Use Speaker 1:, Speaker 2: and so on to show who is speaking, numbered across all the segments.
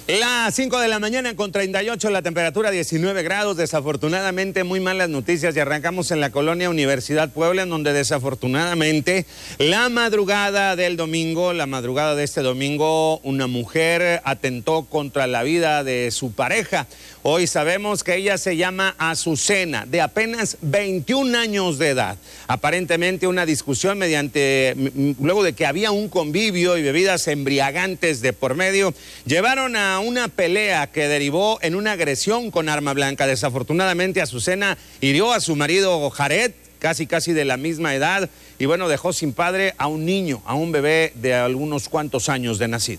Speaker 1: Las 5 de la mañana con 38, la temperatura 19 grados, desafortunadamente muy malas noticias y arrancamos en la colonia Universidad Puebla, en donde desafortunadamente la madrugada de este domingo, una mujer atentó contra la vida de su pareja. Hoy sabemos que ella se llama Azucena, de apenas 21 años de edad. Aparentemente una discusión luego de que había un convivio y bebidas embriagantes de por medio, llevaron a una pelea que derivó en una agresión con arma blanca. Desafortunadamente Azucena hirió a su marido Jared, casi de la misma edad, y bueno, dejó sin padre a un niño, a un bebé de algunos cuantos años de nacido.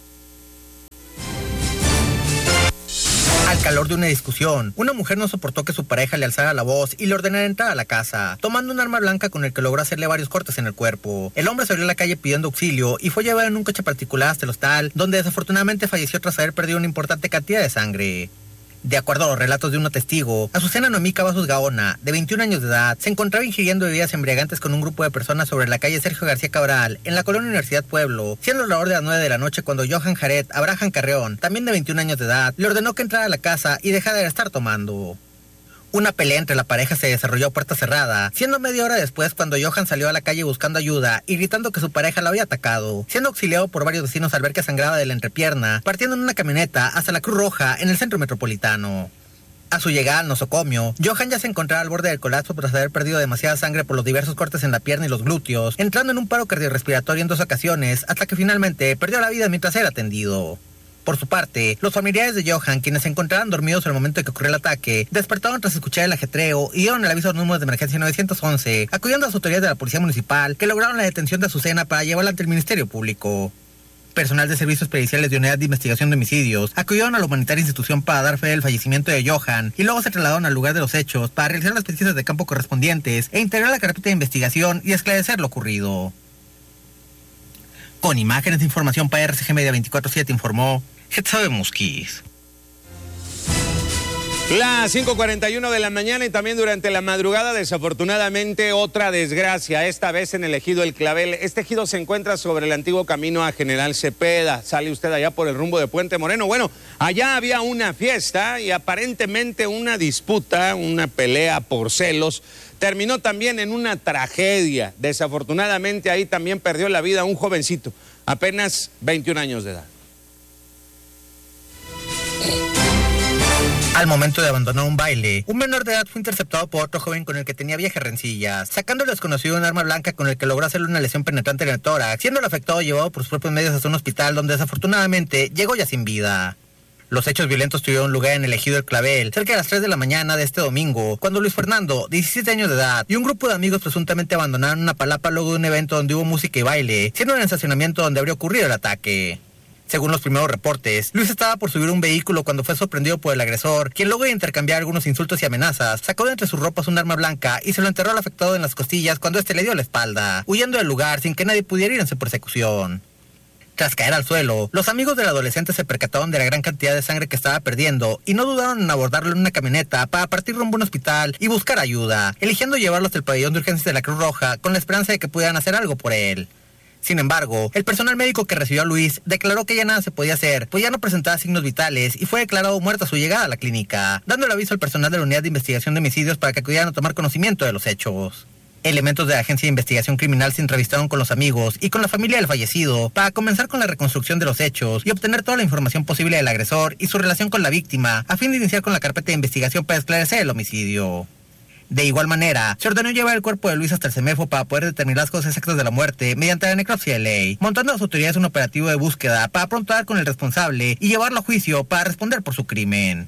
Speaker 2: Al calor de una discusión, una mujer no soportó que su pareja le alzara la voz y le ordenara entrar a la casa, tomando un arma blanca con el que logró hacerle varios cortes en el cuerpo. El hombre salió a la calle pidiendo auxilio y fue llevado en un coche particular hasta el hostal, donde desafortunadamente falleció tras haber perdido una importante cantidad de sangre. De acuerdo a los relatos de un testigo, Azucena Noemí Cavazos Gaona, de 21 años de edad, se encontraba ingiriendo bebidas embriagantes con un grupo de personas sobre la calle Sergio García Cabral, en la colonia Universidad Pueblo, siendo la hora de las 9 de la noche cuando Johan Jared Abraham Carreón, también de 21 años de edad, le ordenó que entrara a la casa y dejara de estar tomando. Una pelea entre la pareja se desarrolló a puerta cerrada, siendo media hora después cuando Johan salió a la calle buscando ayuda y gritando que su pareja lo había atacado, siendo auxiliado por varios vecinos al ver que sangraba de la entrepierna, partiendo en una camioneta hasta la Cruz Roja en el centro metropolitano. A su llegada al nosocomio, Johan ya se encontraba al borde del colapso tras haber perdido demasiada sangre por los diversos cortes en la pierna y los glúteos, entrando en un paro cardiorrespiratorio en 2 ocasiones, hasta que finalmente perdió la vida mientras era atendido. Por su parte, los familiares de Johan, quienes se encontraban dormidos al momento de que ocurrió el ataque, despertaron tras escuchar el ajetreo y dieron el aviso a los números de emergencia 911, acudiendo a las autoridades de la policía municipal, que lograron la detención de Azucena para llevarla ante el Ministerio Público. Personal de servicios periciales de Unidad de Investigación de Homicidios acudieron a la humanitaria institución para dar fe del fallecimiento de Johan y luego se trasladaron al lugar de los hechos para realizar las pesquisas de campo correspondientes e integrar la carpeta de investigación y esclarecer lo ocurrido. Con imágenes de información para RCG Media 24/7 informó Getsabe Musquiz.
Speaker 1: Las 5:41 de la mañana y también durante la madrugada, desafortunadamente, otra desgracia, esta vez en el ejido El Clavel. Este ejido se encuentra sobre el antiguo camino a General Cepeda. Sale usted allá por el rumbo de Puente Moreno. Bueno, allá había una fiesta y aparentemente una disputa, una pelea por celos, terminó también en una tragedia. Desafortunadamente ahí también perdió la vida un jovencito, apenas 21 años de edad.
Speaker 2: Al momento de abandonar un baile, un menor de edad fue interceptado por otro joven con el que tenía viejas rencillas, sacándole desconocido un arma blanca con el que logró hacerle una lesión penetrante en el tórax, siendo el afectado llevado por sus propios medios hasta un hospital donde desafortunadamente llegó ya sin vida. Los hechos violentos tuvieron lugar en el ejido El Clavel, cerca de las 3 de la mañana de este domingo, cuando Luis Fernando, 17 años de edad, y un grupo de amigos presuntamente abandonaron una palapa luego de un evento donde hubo música y baile, siendo en el estacionamiento donde habría ocurrido el ataque. Según los primeros reportes, Luis estaba por subir un vehículo cuando fue sorprendido por el agresor, quien luego de intercambiar algunos insultos y amenazas, sacó de entre sus ropas un arma blanca y se lo enterró al afectado en las costillas cuando este le dio la espalda, huyendo del lugar sin que nadie pudiera ir en su persecución. Tras caer al suelo, los amigos del adolescente se percataron de la gran cantidad de sangre que estaba perdiendo y no dudaron en abordarlo en una camioneta para partir rumbo a un hospital y buscar ayuda, eligiendo llevarlo hasta el pabellón de urgencias de la Cruz Roja con la esperanza de que pudieran hacer algo por él. Sin embargo, el personal médico que recibió a Luis declaró que ya nada se podía hacer, pues ya no presentaba signos vitales y fue declarado muerto a su llegada a la clínica, dando el aviso al personal de la Unidad de Investigación de Homicidios para que acudieran a tomar conocimiento de los hechos. Elementos de la Agencia de Investigación Criminal se entrevistaron con los amigos y con la familia del fallecido para comenzar con la reconstrucción de los hechos y obtener toda la información posible del agresor y su relación con la víctima, a fin de iniciar con la carpeta de investigación para esclarecer el homicidio. De igual manera, se ordenó llevar el cuerpo de Luis hasta el CEMEFO para poder determinar las causas exactas de la muerte mediante la necropsia de ley, montando a las autoridades un operativo de búsqueda para pronto dar con el responsable y llevarlo a juicio para responder por su crimen.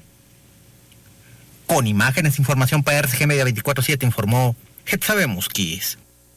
Speaker 2: Con imágenes e información para RCG Media 24/7 informó Getsabe Musquiz.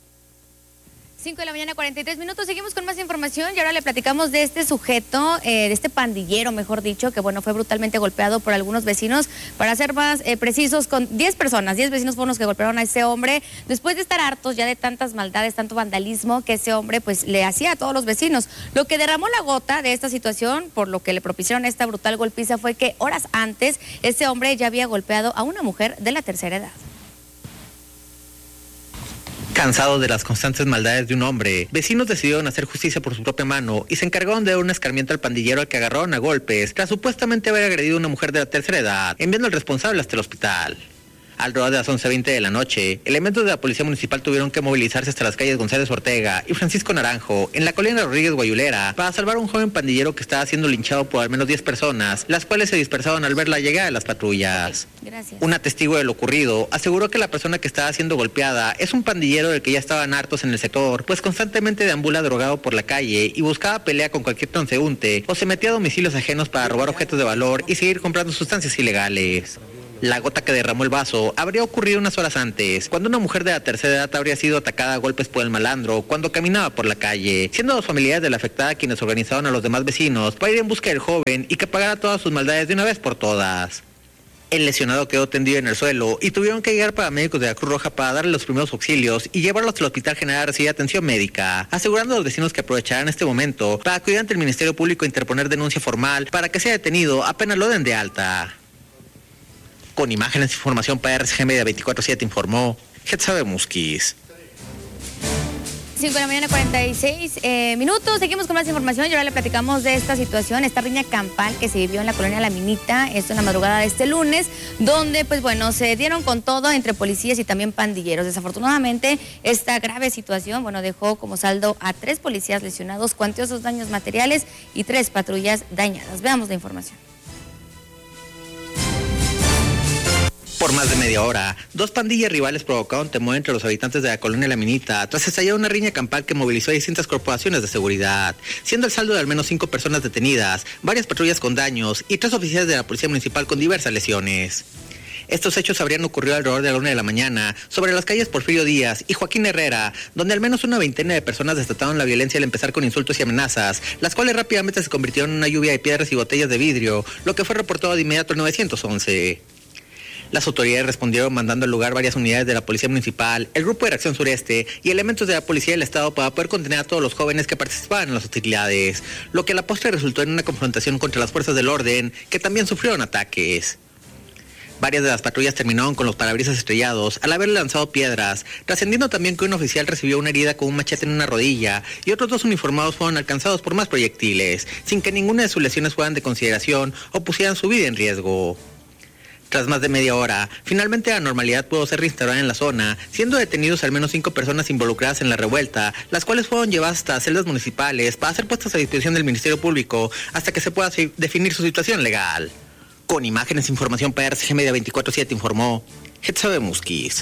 Speaker 3: 5 de la mañana, 43 minutos. Seguimos con más información y ahora le platicamos de este sujeto, de este pandillero, mejor dicho, que bueno, fue brutalmente golpeado por algunos vecinos. Para ser más precisos, con 10 personas, 10 vecinos fueron los que golpearon a ese hombre, después de estar hartos ya de tantas maldades, tanto vandalismo que ese hombre pues le hacía a todos los vecinos. Lo que derramó la gota de esta situación, por lo que le propiciaron esta brutal golpiza, fue que horas antes ese hombre ya había golpeado a una mujer de la tercera edad.
Speaker 2: Cansados de las constantes maldades de un hombre, vecinos decidieron hacer justicia por su propia mano y se encargaron de dar un escarmiento al pandillero al que agarraron a golpes tras supuestamente haber agredido a una mujer de la tercera edad, enviando al responsable hasta el hospital. Alrededor de las 11:20 de la noche, elementos de la policía municipal tuvieron que movilizarse hasta las calles González Ortega y Francisco Naranjo, en la colonia Rodríguez Guayulera, para salvar a un joven pandillero que estaba siendo linchado por al menos 10 personas, las cuales se dispersaron al ver la llegada de las patrullas.
Speaker 3: Gracias.
Speaker 2: Una testigo de lo ocurrido aseguró que la persona que estaba siendo golpeada es un pandillero del que ya estaban hartos en el sector, pues constantemente deambula drogado por la calle y buscaba pelea con cualquier transeúnte o se metía a domicilios ajenos para robar objetos de valor y seguir comprando sustancias ilegales. La gota que derramó el vaso habría ocurrido unas horas antes, cuando una mujer de la tercera edad habría sido atacada a golpes por el malandro cuando caminaba por la calle, siendo los familiares de la afectada quienes organizaron a los demás vecinos para ir en busca del joven y que pagara todas sus maldades de una vez por todas. El lesionado quedó tendido en el suelo y tuvieron que llegar paramédicos de la Cruz Roja para darle los primeros auxilios y llevarlo hasta el Hospital General a recibir atención médica, asegurando a los vecinos que aprovecharán este momento para acudir ante el Ministerio Público a interponer denuncia formal para que sea detenido apenas lo den de alta. Con imágenes e información para RCG Media 24/7 informó Getsabe Musquiz.
Speaker 3: 5 de la mañana, 46 minutos. Seguimos con más información y ahora le platicamos de esta situación, esta riña campal que se vivió en la colonia La Minita, esto en la madrugada de este lunes, donde pues bueno, se dieron con todo entre policías y también pandilleros. Desafortunadamente, esta grave situación, bueno, dejó como saldo a 3 policías lesionados, cuantiosos daños materiales y 3 patrullas dañadas. Veamos la información.
Speaker 2: Por más de media hora, 2 pandillas rivales provocaron temor entre los habitantes de la colonia La Minita tras estallar una riña campal que movilizó a distintas corporaciones de seguridad, siendo el saldo de al menos 5 personas detenidas, varias patrullas con daños y 3 oficiales de la policía municipal con diversas lesiones. Estos hechos habrían ocurrido alrededor de la 1 de la mañana sobre las calles Porfirio Díaz y Joaquín Herrera, donde al menos una veintena de personas desataron la violencia al empezar con insultos y amenazas, las cuales rápidamente se convirtieron en una lluvia de piedras y botellas de vidrio, lo que fue reportado de inmediato al 911. Las autoridades respondieron mandando al lugar varias unidades de la Policía Municipal, el Grupo de Reacción Sureste y elementos de la Policía del Estado para poder contener a todos los jóvenes que participaban en las hostilidades, lo que a la postre resultó en una confrontación contra las fuerzas del orden, que también sufrieron ataques. Varias de las patrullas terminaron con los parabrisas estrellados al haberle lanzado piedras, trascendiendo también que un oficial recibió una herida con un machete en una rodilla y otros 2 uniformados fueron alcanzados por más proyectiles, sin que ninguna de sus lesiones fueran de consideración o pusieran su vida en riesgo. Tras más de media hora, finalmente la normalidad pudo ser reinstaurada en la zona, siendo detenidos al menos 5 personas involucradas en la revuelta, las cuales fueron llevadas hasta celdas municipales para ser puestas a disposición del Ministerio Público hasta que se pueda definir su situación legal. Con imágenes e información para RCG Media 24/7 informó Getsabe Musquiz.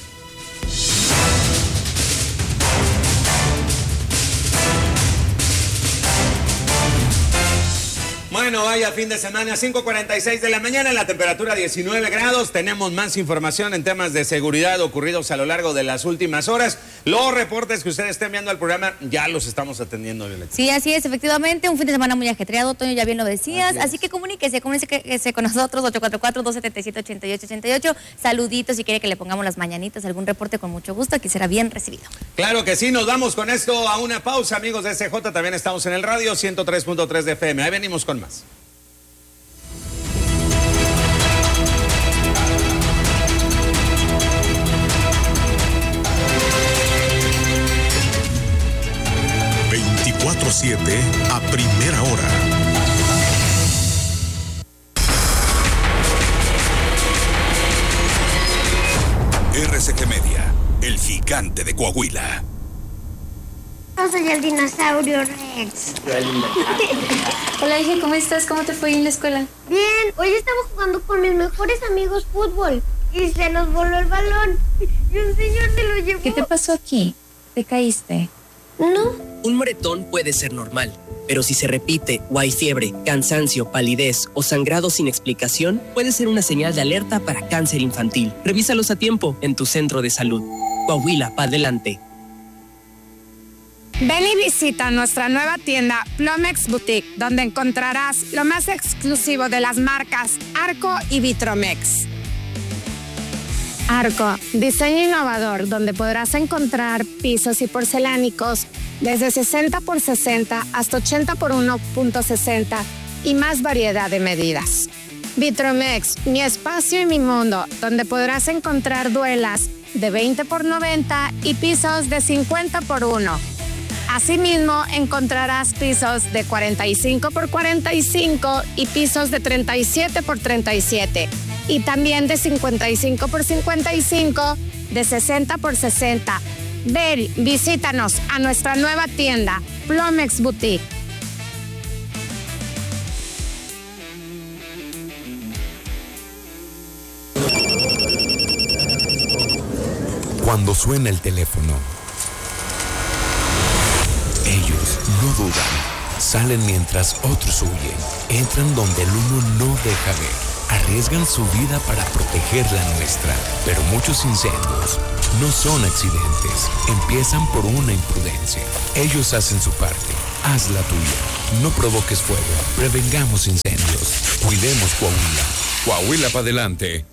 Speaker 1: Bueno, vaya fin de semana, 5:46 de la mañana, la temperatura 19 grados. Tenemos más información en temas de seguridad ocurridos a lo largo de las últimas horas. Los reportes que ustedes estén viendo al programa ya los estamos atendiendo, Violeta.
Speaker 3: Sí, así es, efectivamente, un fin de semana muy ajetreado, Toño, ya bien lo decías, así que comuníquese con nosotros, 844-277-8888, saluditos si quiere que le pongamos las mañanitas, algún reporte con mucho gusto, aquí será bien recibido.
Speaker 1: Claro que sí, nos vamos con esto a una pausa, amigos de SJ, también estamos en el radio 103.3 de FM, ahí venimos con más.
Speaker 4: A primera hora. RCG Media, el gigante de Coahuila.
Speaker 5: Yo soy el dinosaurio Rex.
Speaker 6: Hola, hija, ¿cómo estás? ¿Cómo te fue en la escuela?
Speaker 5: Bien, hoy estaba jugando con mis mejores amigos fútbol y se nos voló el balón y un señor se lo llevó.
Speaker 6: ¿Qué te pasó aquí? ¿Te caíste?
Speaker 5: No.
Speaker 7: Un moretón puede ser normal, pero si se repite o hay fiebre, cansancio, palidez o sangrado sin explicación, puede ser una señal de alerta para cáncer infantil. Revísalos a tiempo en tu centro de salud. Coahuila, pa' adelante.
Speaker 8: Ven y visita nuestra nueva tienda Plomex Boutique, donde encontrarás lo más exclusivo de las marcas Arco y Vitromex. Arco, diseño innovador, donde podrás encontrar pisos y porcelánicos desde 60 por 60 hasta 80 por 1.60 y más variedad de medidas. Vitromex, mi espacio y mi mundo, donde podrás encontrar duelas de 20 por 90 y pisos de 50 por 1. Asimismo, encontrarás pisos de 45 por 45 y pisos de 37 por 37. Y también de 55 por 55, de 60 por 60. Ven, visítanos a nuestra nueva tienda, Plomex Boutique.
Speaker 9: Cuando suena el teléfono, ellos no dudan, salen mientras otros huyen, entran donde el humo no deja ver, arriesgan su vida para proteger la nuestra, pero muchos incendios no son accidentes, empiezan por una imprudencia. Ellos hacen su parte, haz la tuya, no provoques fuego, prevengamos incendios, cuidemos Coahuila.
Speaker 4: Coahuila para adelante.